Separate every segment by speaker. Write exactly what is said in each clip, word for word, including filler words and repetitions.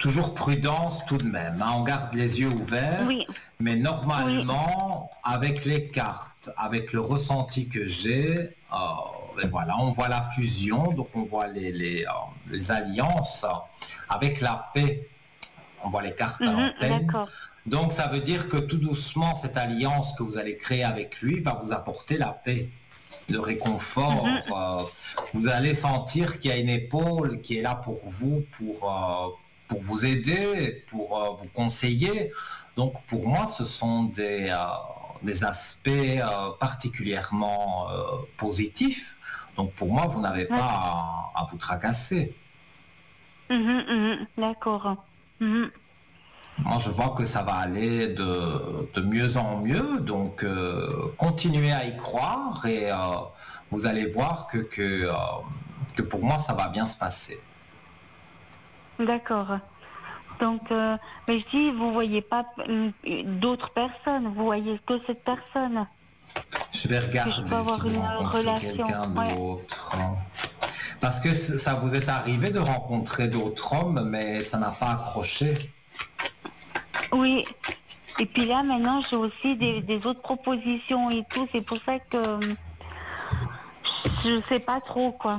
Speaker 1: toujours prudence tout de même, hein, on garde les yeux ouverts,
Speaker 2: Oui.
Speaker 1: mais normalement,
Speaker 2: Oui.
Speaker 1: avec les cartes, avec le ressenti que j'ai, euh, ben voilà, on voit la fusion, donc on voit les, les, euh, les alliances avec la paix, on voit les cartes à
Speaker 2: Mhm,
Speaker 1: l'antenne.
Speaker 2: d'accord.
Speaker 1: Donc ça veut dire que tout doucement, cette alliance que vous allez créer avec lui va vous apporter la paix, le réconfort.
Speaker 2: Mhm.
Speaker 1: Euh, vous allez sentir qu'il y a une épaule qui est là pour vous, pour, euh, pour vous aider, pour euh, vous conseiller. Donc pour moi, ce sont des, euh, des aspects euh, particulièrement euh, positifs. Donc pour moi, vous n'avez pas à, à vous tracasser.
Speaker 2: Mhm, mhm, d'accord. Mhm.
Speaker 1: Moi, je vois que ça va aller de, de mieux en mieux, donc euh, continuez à y croire et euh, vous allez voir que, que, euh, que pour moi, ça va bien se passer.
Speaker 2: D'accord. Donc, euh, mais je dis, vous voyez pas euh, d'autres personnes, vous voyez que cette personne.
Speaker 1: Je vais
Speaker 2: Que je peux
Speaker 1: regarder si
Speaker 2: avoir
Speaker 1: vous
Speaker 2: une
Speaker 1: rencontrez
Speaker 2: relation.
Speaker 1: quelqu'un
Speaker 2: Ouais.
Speaker 1: d'autre. Parce que ça vous est arrivé de rencontrer d'autres hommes, mais ça n'a pas accroché.
Speaker 2: Oui. Et puis là, maintenant, j'ai aussi des, des autres propositions et tout. C'est pour ça que euh, je sais pas trop, quoi.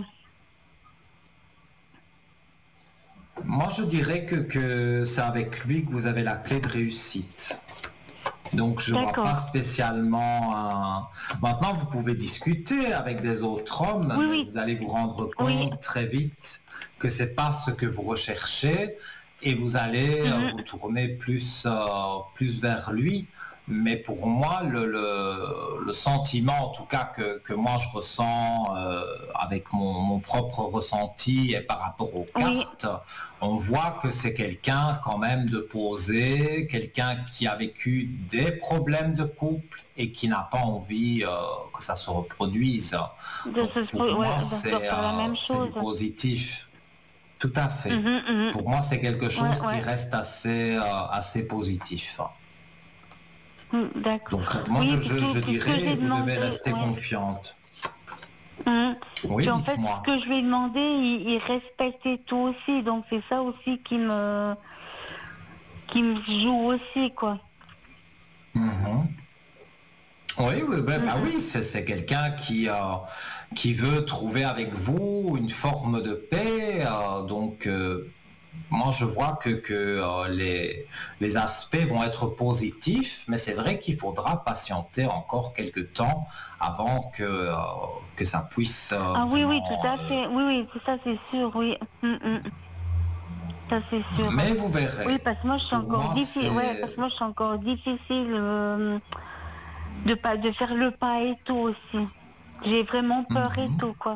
Speaker 1: Moi, je dirais que, que c'est avec lui que vous avez la clé de réussite. Donc, je ne vois pas
Speaker 2: D'accord.
Speaker 1: spécialement un... Maintenant, vous pouvez discuter avec des autres hommes,
Speaker 2: Oui,
Speaker 1: mais
Speaker 2: oui.
Speaker 1: vous allez vous rendre
Speaker 2: Oui.
Speaker 1: compte très vite que c'est pas ce que vous recherchez et vous allez euh,
Speaker 2: Mhm.
Speaker 1: vous tourner plus, euh, plus vers lui. Mais pour moi, le, le, le sentiment, en tout cas, que, que moi je ressens euh, avec mon, mon propre ressenti et par rapport aux
Speaker 2: Oui.
Speaker 1: cartes, on voit que c'est quelqu'un quand même de posé, quelqu'un qui a vécu des problèmes de couple et qui n'a pas envie euh, que ça se reproduise.
Speaker 2: De
Speaker 1: Donc pour
Speaker 2: se, ouais,
Speaker 1: moi,
Speaker 2: de
Speaker 1: c'est
Speaker 2: faire la
Speaker 1: euh,
Speaker 2: même
Speaker 1: c'est
Speaker 2: chose.
Speaker 1: du positif. Tout à fait.
Speaker 2: Mhm, mhm.
Speaker 1: Pour moi, c'est quelque
Speaker 2: Ouais,
Speaker 1: chose qui
Speaker 2: ouais.
Speaker 1: reste assez, euh, assez positif.
Speaker 2: Mm, d'accord.
Speaker 1: Donc moi,
Speaker 2: Oui,
Speaker 1: je,
Speaker 2: puis
Speaker 1: je,
Speaker 2: tout,
Speaker 1: je
Speaker 2: puis ce que
Speaker 1: dirais,
Speaker 2: j'ai
Speaker 1: vous devez
Speaker 2: demandé,
Speaker 1: rester
Speaker 2: ouais.
Speaker 1: confiante.
Speaker 2: Mhm.
Speaker 1: Oui,
Speaker 2: Puis en fait, ce
Speaker 1: dites-moi.
Speaker 2: que je lui ai demandé, il, il respectait tout aussi. Donc c'est ça aussi qui me, qui me joue aussi, quoi.
Speaker 1: Mhm. Oui, oui, ben,
Speaker 2: Mm,
Speaker 1: bah
Speaker 2: mm.
Speaker 1: oui, c'est c'est quelqu'un qui, euh, qui veut trouver avec vous une forme de paix. Euh, donc, euh, moi, je vois que, que euh, les, les aspects vont être positifs, mais c'est vrai qu'il faudra patienter encore quelques temps avant que, euh, que ça puisse euh,
Speaker 2: Ah oui, oui, tout
Speaker 1: vraiment...
Speaker 2: à
Speaker 1: euh,
Speaker 2: fait. Oui, oui, tout ça c'est sûr, oui. Mm, mm. Ça c'est sûr.
Speaker 1: mais vous
Speaker 2: Oui,
Speaker 1: verrez.
Speaker 2: parce que moi je suis
Speaker 1: Pour
Speaker 2: encore
Speaker 1: moi,
Speaker 2: difficile. Ouais,
Speaker 1: c'est...
Speaker 2: parce que moi je suis encore difficile euh, de pas de faire le pas et tout aussi. J'ai vraiment peur et
Speaker 1: Mhm.
Speaker 2: tout, quoi.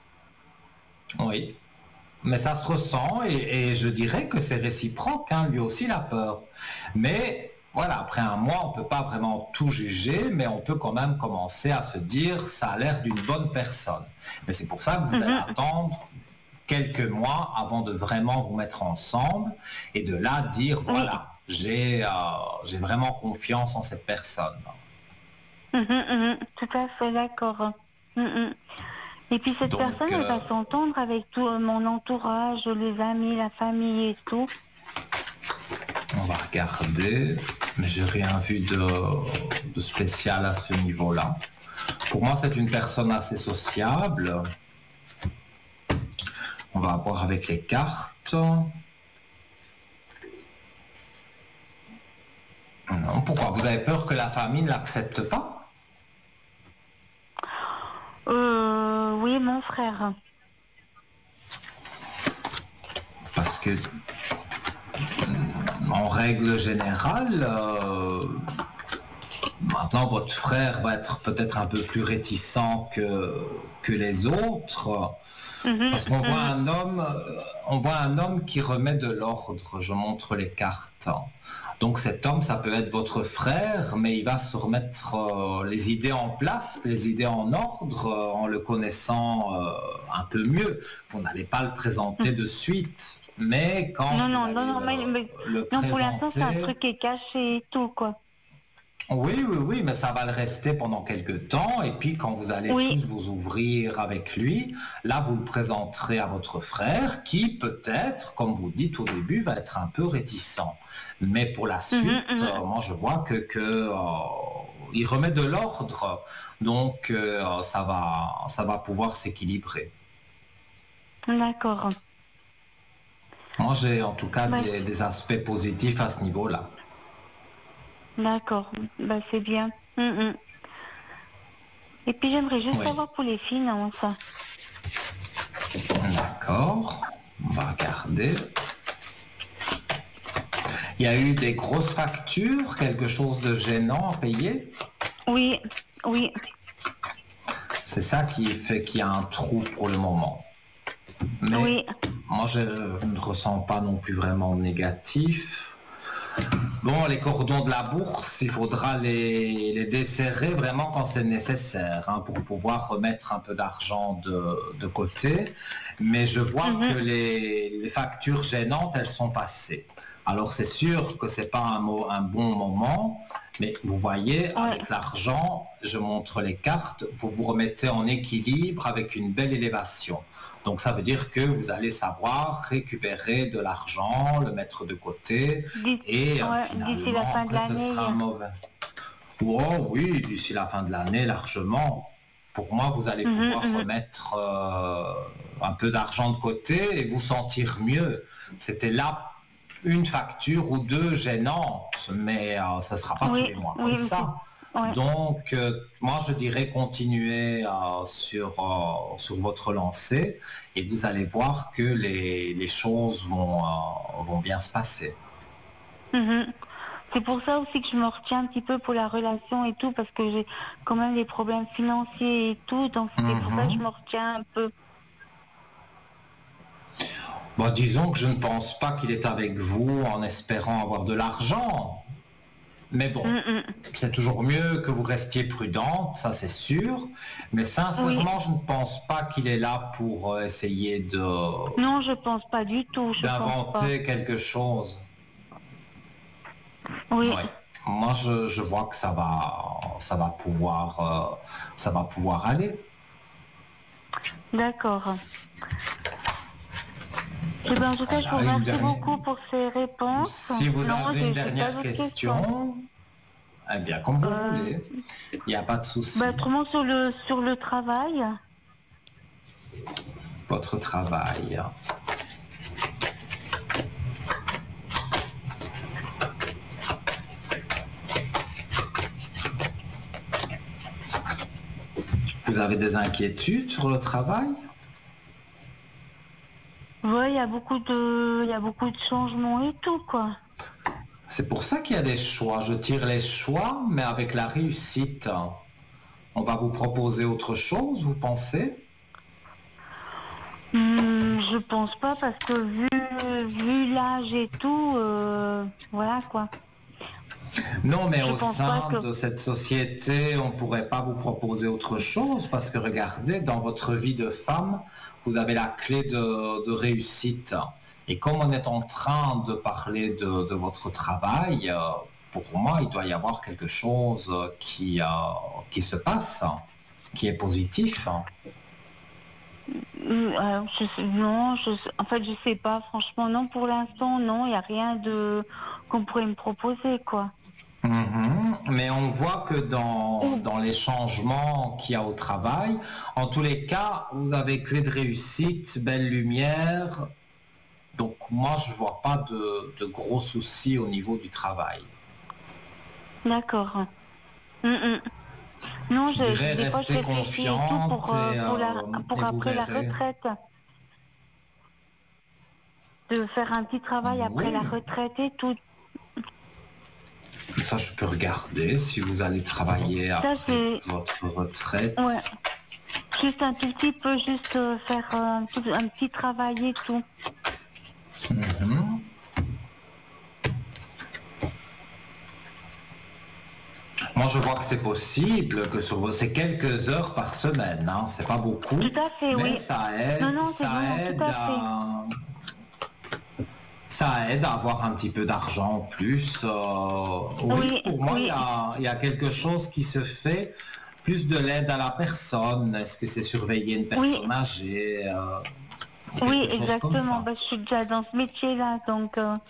Speaker 1: Oui. Mais ça se ressent et, et je dirais que c'est réciproque, hein, lui aussi il a peur. Mais voilà, après un mois, on ne peut pas vraiment tout juger, mais on peut quand même commencer à se dire, ça a l'air d'une bonne personne. Mais c'est pour ça que vous allez
Speaker 2: Mhm.
Speaker 1: attendre quelques mois avant de vraiment vous mettre ensemble et de là dire,
Speaker 2: Oui.
Speaker 1: voilà, j'ai euh, j'ai vraiment confiance en cette personne.
Speaker 2: Mhm, mhm. Tout à fait, d'accord. Mhm. Et puis cette
Speaker 1: Donc,
Speaker 2: personne, elle
Speaker 1: euh,
Speaker 2: va s'entendre avec tout euh, mon entourage, les amis, la famille et tout.
Speaker 1: on va regarder, mais j'ai rien vu de, de spécial à ce niveau-là. Pour moi, c'est une personne assez sociable. On va voir avec les cartes. Non, pourquoi? Vous avez peur que la famille ne l'accepte pas?
Speaker 2: Euh, oui, mon frère.
Speaker 1: Parce que, en règle générale, euh, maintenant votre frère va être peut-être un peu plus réticent que, que les autres.
Speaker 2: Mhm,
Speaker 1: Parce qu'on voit
Speaker 2: mhm.
Speaker 1: un homme, euh, on voit un homme qui remet de l'ordre. Je montre les cartes. Donc cet homme, ça peut être votre frère, mais il va se remettre euh, les idées en place, les idées en ordre, euh, en le connaissant euh, un peu mieux. Vous n'allez pas le présenter de suite, mais quand
Speaker 2: Non,
Speaker 1: vous
Speaker 2: non, non,
Speaker 1: allez
Speaker 2: non, mais, mais-
Speaker 1: le, le
Speaker 2: non, pour l'instant, c'est un
Speaker 1: présenter,
Speaker 2: truc qui est caché et tout, quoi.
Speaker 1: Oui, oui, oui, mais ça va le rester pendant quelques temps. Et puis, quand vous allez
Speaker 2: Oui.
Speaker 1: plus vous ouvrir avec lui, là, vous le présenterez à votre frère qui, peut-être, comme vous dites au début, va être un peu réticent. Mais pour la
Speaker 2: Mhm,
Speaker 1: suite,
Speaker 2: mhm.
Speaker 1: euh, moi, je vois que, que, euh, il remet de l'ordre. Donc, euh, ça va, ça va pouvoir s'équilibrer.
Speaker 2: D'accord.
Speaker 1: Moi, j'ai en tout cas
Speaker 2: Bah,
Speaker 1: des, des aspects positifs à ce niveau-là.
Speaker 2: d'accord. Bah, c'est bien. Mhm. Et puis j'aimerais juste
Speaker 1: Oui,
Speaker 2: savoir pour les finances.
Speaker 1: d'accord. On va regarder. Il y a eu des grosses factures, quelque chose de gênant à payer.
Speaker 2: Oui, oui.
Speaker 1: C'est ça qui fait qu'il y a un trou pour le moment.
Speaker 2: Oui.
Speaker 1: Mais moi, je ne ressens pas non plus vraiment de négatif. Bon, les cordons de la bourse, il faudra les, les desserrer vraiment quand c'est nécessaire, hein, pour pouvoir remettre un peu d'argent de, de côté. Mais je vois que
Speaker 2: Mhm.
Speaker 1: les, les factures gênantes, elles sont passées. Alors c'est sûr que c'est pas un, mo- un bon moment, mais vous voyez,
Speaker 2: Ouais.
Speaker 1: avec l'argent, je montre les cartes, vous vous remettez en équilibre avec une belle élévation. Donc ça veut dire que vous allez savoir récupérer de l'argent, le mettre de côté,
Speaker 2: D'ici
Speaker 1: et euh,
Speaker 2: ouais, d'ici la
Speaker 1: finalement,
Speaker 2: fin de
Speaker 1: après, ce
Speaker 2: l'année.
Speaker 1: sera mauvais. Oh oui, d'ici la fin de l'année, largement. Pour moi, vous allez
Speaker 2: Mhm,
Speaker 1: pouvoir
Speaker 2: mhm.
Speaker 1: remettre euh, un peu d'argent de côté et vous sentir mieux. C'était là une facture ou deux gênantes, mais euh, ce ne sera pas tous
Speaker 2: Oui,
Speaker 1: les mois
Speaker 2: oui,
Speaker 1: comme
Speaker 2: mais c'est...
Speaker 1: ça.
Speaker 2: Ouais.
Speaker 1: Donc, euh, moi, je dirais continuer euh, sur, euh, sur votre lancée et vous allez voir que les, les choses vont, euh, vont bien se passer.
Speaker 2: Mhm. C'est pour ça aussi que je me retiens un petit peu pour la relation et tout, parce que j'ai quand même des problèmes financiers et tout, donc c'est pour ça que je
Speaker 1: Mhm.
Speaker 2: me retiens un peu.
Speaker 1: Bon, disons que je ne pense pas qu'il est avec vous en espérant avoir de l'argent. Mais bon,
Speaker 2: Mhm.
Speaker 1: c'est toujours mieux que vous restiez prudente, ça c'est sûr. Mais
Speaker 2: Oui.
Speaker 1: sincèrement, je ne pense pas qu'il est là pour euh, essayer de
Speaker 2: Non, je pense pas du tout, je pense pas.
Speaker 1: d'inventer quelque chose.
Speaker 2: Oui,
Speaker 1: Ouais. Moi, je, je vois que ça va, ça va pouvoir, euh, ça va pouvoir aller.
Speaker 2: d'accord. Eh ben, en tout cas, je vous
Speaker 1: Voilà, une
Speaker 2: remercie
Speaker 1: dernière.
Speaker 2: beaucoup pour ces réponses.
Speaker 1: Si vous
Speaker 2: Non,
Speaker 1: avez une
Speaker 2: j'ai j'ai pas
Speaker 1: dernière
Speaker 2: d'autres questions.
Speaker 1: question, eh bien, comme vous
Speaker 2: Euh,
Speaker 1: voulez, il n'y a pas de
Speaker 2: bah,
Speaker 1: souci.
Speaker 2: autrement, sur le, sur le travail,
Speaker 1: Votre travail. Vous avez des inquiétudes sur le travail?
Speaker 2: ouais, il y a beaucoup de, il y a beaucoup de changements et tout, quoi.
Speaker 1: C'est pour ça qu'il y a des choix. Je tire les choix, mais avec la réussite. On va vous proposer autre chose, vous pensez?
Speaker 2: Hmm, je pense pas parce que vu, vu l'âge et tout, euh, voilà, quoi.
Speaker 1: Non, mais
Speaker 2: Je
Speaker 1: au
Speaker 2: pense pas
Speaker 1: sein
Speaker 2: que,
Speaker 1: de cette société, on ne pourrait pas vous proposer autre chose parce que regardez, dans votre vie de femme, vous avez la clé de, de réussite. Et comme on est en train de parler de, de votre travail, euh, pour moi, il doit y avoir quelque chose qui, euh, qui se passe, qui est positif.
Speaker 2: Hmm, euh, je sais- non, je, sais- en fait, je sais pas, franchement, non, pour l'instant, non, il y a rien de, qu'on pourrait me proposer, quoi.
Speaker 1: Mhm. Mais on voit que dans,
Speaker 2: Ou-
Speaker 1: dans les changements qu'il y a au travail, en tous les cas, vous avez clé de réussite, belle lumière. Donc moi, je vois pas de, de gros soucis au niveau du travail.
Speaker 2: D'accord. Hmm, hmm. Non,
Speaker 1: Je
Speaker 2: je,
Speaker 1: dirais
Speaker 2: des fois, je
Speaker 1: rester
Speaker 2: réfléchis et tout pour,
Speaker 1: confiante
Speaker 2: euh,
Speaker 1: et,
Speaker 2: pour la,
Speaker 1: euh,
Speaker 2: pour
Speaker 1: et vous
Speaker 2: après la
Speaker 1: verrez.
Speaker 2: retraite, de faire un petit travail après la
Speaker 1: Oui,
Speaker 2: retraite et tout.
Speaker 1: ça je peux regarder si vous allez travailler
Speaker 2: Ça,
Speaker 1: après
Speaker 2: c'est,
Speaker 1: votre retraite.
Speaker 2: ouais, juste un tout petit peu, juste euh, faire euh, un, tout- un petit travail et tout.
Speaker 1: Mhm. Moi, je vois que c'est possible, que sur vos- c'est quelques heures par semaine, hein, c'est pas beaucoup,
Speaker 2: Tout à fait,
Speaker 1: mais
Speaker 2: oui.
Speaker 1: ça
Speaker 2: Non,
Speaker 1: aide,
Speaker 2: non, c'est
Speaker 1: ça
Speaker 2: non, non, tout
Speaker 1: aide
Speaker 2: à fait.
Speaker 1: à, Ça aide à avoir un petit peu d'argent en plus. Euh, oui,
Speaker 2: Oui,
Speaker 1: pour moi, il
Speaker 2: oui,
Speaker 1: y a, il y a quelque chose qui se fait, plus de l'aide à la personne. Est-ce que c'est surveiller une
Speaker 2: oui,
Speaker 1: personne âgée, euh, ou
Speaker 2: oui,
Speaker 1: quelque chose comme
Speaker 2: exactement.
Speaker 1: ça?
Speaker 2: Ben, je suis déjà dans ce métier-là, donc euh,